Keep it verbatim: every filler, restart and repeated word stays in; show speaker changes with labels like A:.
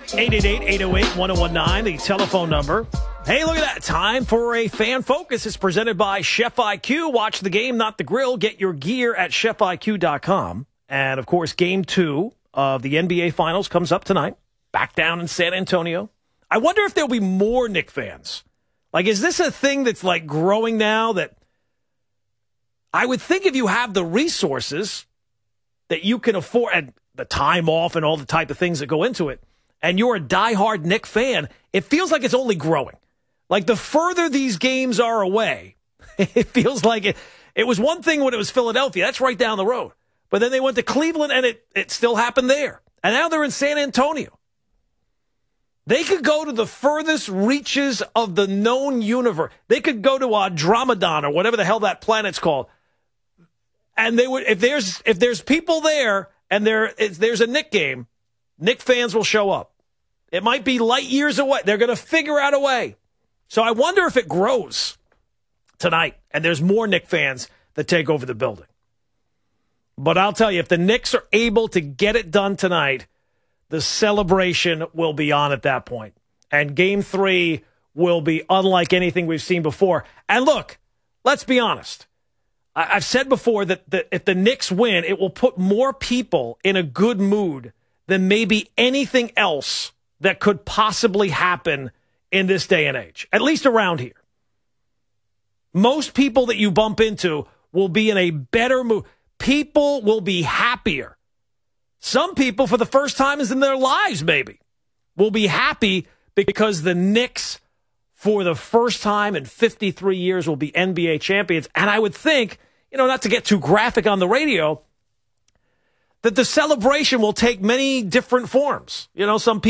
A: eight eight eight, eight oh eight, one oh one nine, the telephone number. Hey, look at that. Time for a Fan Focus. It's presented by Chef I Q. Watch the game, not the grill. Get your gear at chef I Q dot com. And, of course, game two of the N B A Finals comes up tonight, back down in San Antonio. I wonder if there'll be more Knick fans. Like, is this a thing that's, like, growing now that I would think if you have the resources that you can afford and the time off and all the type of things that go into it, and you're a diehard Knick fan, it feels like it's only growing. Like, the further these games are away, it feels like it, it was one thing when it was Philadelphia. That's right down the road. But then they went to Cleveland, and it, it still happened there. And now they're in San Antonio. They could go to the furthest reaches of the known universe. They could go to Andromedon or whatever the hell that planet's called. And they would, if there's if there's people there and there if there's a Knick game, Knick fans will show up. It might be light years away. They're going to figure out a way. So I wonder if it grows tonight and there's more Knick fans that take over the building. But I'll tell you, if the Knicks are able to get it done tonight, the celebration will be on at that point. And game three will be unlike anything we've seen before. And look, let's be honest. I- I've said before that, that if the Knicks win, it will put more people in a good mood than maybe anything else that could possibly happen in this day and age, at least around here. Most people that you bump into will be in a better mood. People will be happier. Some people, for the first time in their lives, maybe, will be happy because the Knicks, for the first time in fifty-three years, will be N B A champions. And I would think, you know, not to get too graphic on the radio, that the celebration will take many different forms. You know, some people